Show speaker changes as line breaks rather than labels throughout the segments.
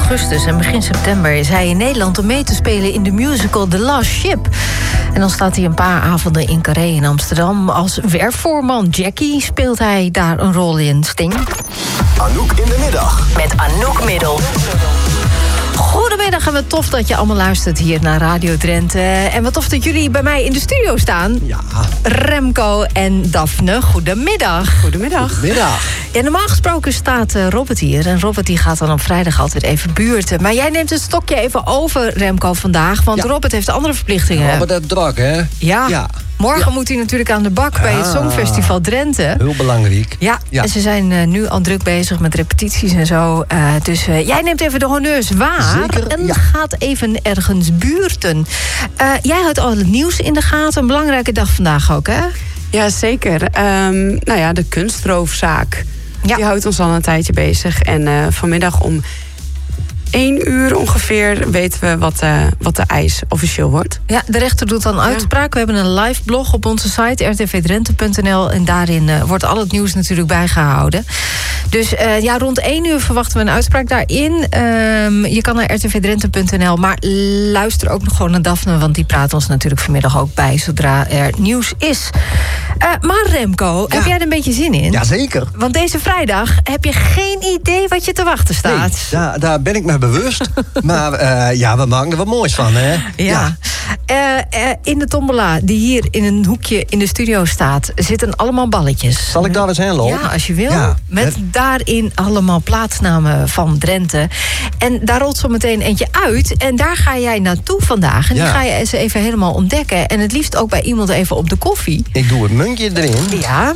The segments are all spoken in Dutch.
augustus en begin september is hij in Nederland om mee te spelen in de musical The Last Ship. En dan staat hij een paar avonden in Carré in Amsterdam. Als werkvoorman Jackie speelt hij daar een rol in. Sting.
Anouk in de middag.
Met Anouk Middel. Goedemiddag en wat tof dat je allemaal luistert hier naar Radio Drenthe. En wat tof dat jullie bij mij in de studio staan.
Ja.
Remco en Daphne, goedemiddag.
Goedemiddag.
Goedemiddag.
Ja, normaal gesproken staat Robert hier. En Robert die gaat dan op vrijdag altijd even buurten. Maar jij neemt het stokje even over, Remco, vandaag. Want
Ja.
Robert heeft andere verplichtingen.
Robert heeft druk, hè?
Ja. Morgen moet hij natuurlijk aan de bak bij het Songfestival Drenthe.
Heel belangrijk.
Ja,
Ja.
en ze zijn nu al druk bezig met repetities en zo. Dus jij neemt even de honneurs waar.
Zeker,
en
ja.
gaat even ergens buurten. Jij houdt al het nieuws in de gaten. Een belangrijke dag vandaag ook, hè?
Ja, zeker. De kunstroofzaak.
Ja.
Die houdt ons al een tijdje bezig. En vanmiddag om 1 uur ongeveer weten we wat de eis officieel wordt.
Ja, de rechter doet dan uitspraak. We hebben een live blog op onze site rtvdrenthe.nl. En daarin wordt al het nieuws natuurlijk bijgehouden. Dus rond 1 uur verwachten we een uitspraak daarin. Je kan naar rtvdrenthe.nl. Maar luister ook nog gewoon naar Daphne. Want die praat ons natuurlijk vanmiddag ook bij zodra er nieuws is. Maar Remco, heb jij er een beetje zin in?
Jazeker.
Want deze vrijdag heb je geen idee wat je te wachten staat.
Nee, daar ben ik me bewust. Maar we maken er wat moois van, hè?
Ja. In de tombola die hier in een hoekje in de studio staat, zitten allemaal balletjes.
Zal ik daar eens heen lopen?
Ja, als je wil.
Ja.
Met daarin allemaal plaatsnamen van Drenthe. En daar rolt zo meteen eentje uit. En daar ga jij naartoe vandaag. En die ga je eens even helemaal ontdekken. En het liefst ook bij iemand even op de koffie.
Ik doe het muntje erin.
Ja.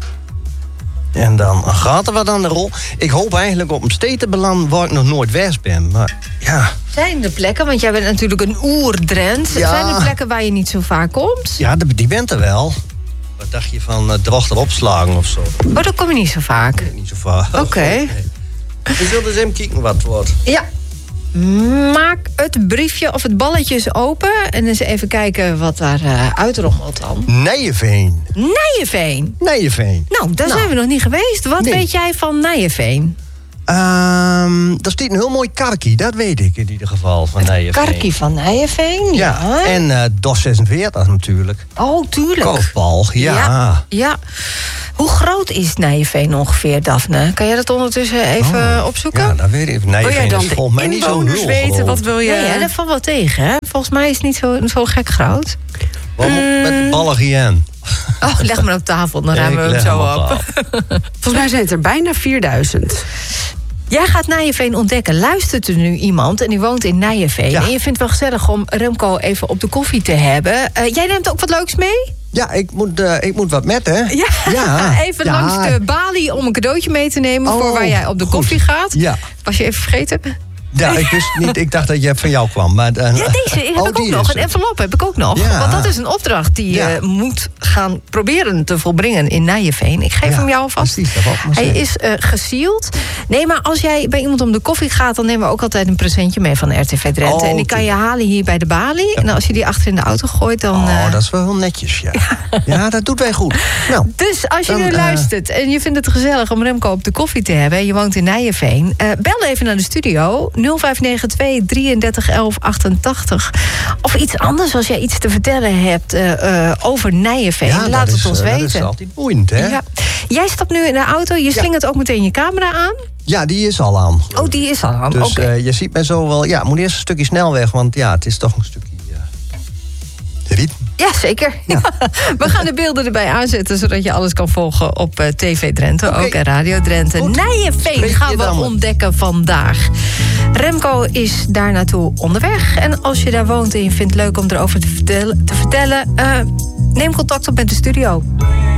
En dan gaat er wat aan de rol. Ik hoop eigenlijk op een stedenbeland waar ik nog nooit geweest ben. Maar ja.
Zijn er plekken, want jij bent natuurlijk een oer-Drent.
Ja.
Zijn er plekken waar je niet zo vaak komt?
Ja, die bent er wel. Wat dacht je van drochter opslagen of zo?
Oh, dat kom je niet zo vaak.
Niet zo vaak.
Oké.
Nee. We zullen eens even kijken wat het wordt.
Ja. Maak het briefje of het balletje eens open. En eens even kijken wat daar uitrommelt dan.
Nijenveen.
Nijenveen.
Nijenveen.
Nou, daar zijn we nog niet geweest. Wat weet jij van Nijenveen?
Daar staat een heel mooi karkie. Dat weet ik in ieder geval van Nijenveen.
Karkie van Nijenveen, ja.
En DOS 46 natuurlijk.
Oh, tuurlijk.
Korfbal,
Ja. Hoe groot is Nijenveen ongeveer, Daphne? Kan jij dat ondertussen even opzoeken?
Ja, dat weet ik.
Wil jij
Nijenveen
dan
is volgens mij
de
niet zo
inwoners
heel
weten?
groot.
Wat wil je?
Nee, dat valt wel tegen, hè? Volgens mij is het niet zo gek groot.
Met balligien.
Oh, leg maar op tafel, dan ruimen we hem zo op.
Volgens mij zijn het er bijna 4000.
Jij gaat Nijenveen ontdekken. Luistert er nu iemand en die woont in Nijenveen.
Ja.
En je vindt het wel gezellig om Remco even op de koffie te hebben. Jij neemt ook wat leuks mee?
Ja, ik moet wat met, hè?
Ja. Even langs de balie om een cadeautje mee te nemen voor waar jij op de koffie gaat.
Ja.
Was je even vergeten?
Ja, ik wist niet. Ik dacht dat je van jou kwam. Maar,
Ja, deze heb ik ook nog. Een envelop heb ik ook nog.
Ja.
Want dat is een opdracht die je moet gaan proberen te volbrengen in Nijenveen. Ik geef hem jou alvast.
Precies, dat wou ik maar
Hij
zeggen.
is gesealed. Nee, maar als jij bij iemand om de koffie gaat, dan nemen we ook altijd een presentje mee van RTV Drenthe. En die kan je halen hier bij de balie. En als je die achter in de auto gooit, dan...
dat is wel heel netjes, ja. Ja, dat doet wij goed. Nou,
Dus als je
dan,
nu luistert en je vindt het gezellig om Remco op de koffie te hebben en je woont in Nijenveen, bel even naar de studio 0592 33 11 88. Of iets anders als jij iets te vertellen hebt over Nijenveen. Laat het ons weten.
Dat is altijd boeiend, hè?
Ja. Jij stapt nu in de auto, je slingert ook meteen je camera aan.
Ja, die is al aan.
Oh, die is al aan.
Dus
Oké.
je ziet mij zo wel... Ja, moet eerst een stukje snelweg, want ja, het is toch een stukje... ritme.
Ja, zeker.
Ja.
We gaan de beelden erbij aanzetten, zodat je alles kan volgen op TV Drenthe,
Oké.
ook en Radio Drenthe.
Goed.
Nijenveen
Spreek
gaan
je
we
dan maar.
ontdekken vandaag. Remco is daar naartoe onderweg. En als je daar woont en je vindt het leuk om erover te vertellen, neem contact op met de studio.